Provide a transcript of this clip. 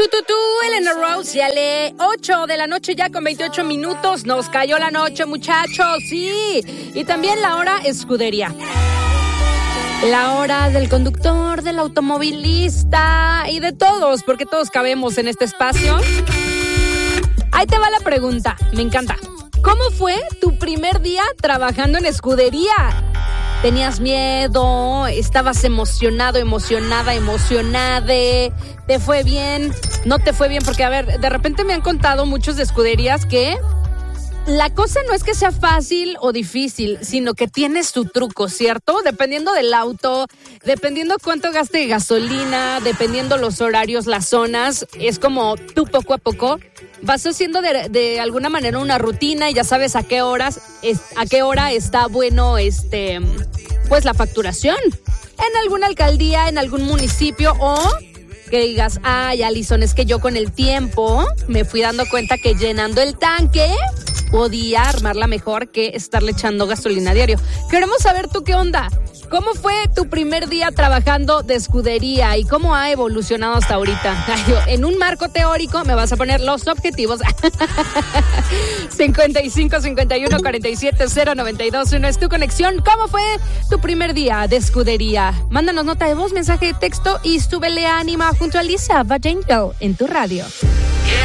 Elena Rose, ya le 8 de la noche ya con 28 minutos. Nos cayó la noche, muchachos, sí. Y también la hora escudería. La hora del conductor, del automovilista y de todos, porque todos cabemos en este espacio. Ahí te va la pregunta, me encanta. ¿Cómo fue tu primer día trabajando en escudería? ¿Tenías miedo? ¿Estabas emocionado, emocionada, emocionade? ¿Te fue bien? ¿No te fue bien? Porque, a ver, de repente me han contado muchos de escuderías que la cosa no es que sea fácil o difícil, sino que tiene su truco, ¿cierto? Dependiendo del auto, dependiendo cuánto gaste de gasolina, dependiendo los horarios, las zonas, es como tú poco a poco vas haciendo de alguna manera una rutina y ya sabes a qué hora está bueno pues la facturación en alguna alcaldía, en algún municipio, o que digas, ay, Alison, es que yo con el tiempo me fui dando cuenta que llenando el tanque podía armarla mejor que estarle echando gasolina a diario. Queremos saber tú qué onda. ¿Cómo fue tu primer día trabajando de escudería y cómo ha evolucionado hasta ahorita? En un marco teórico me vas a poner los objetivos. 55 51 47 0 92 1 es tu conexión. ¿Cómo fue tu primer día de escudería? Mándanos nota de voz, mensaje de texto y súbele ánima junto a Lisa Angel en tu radio.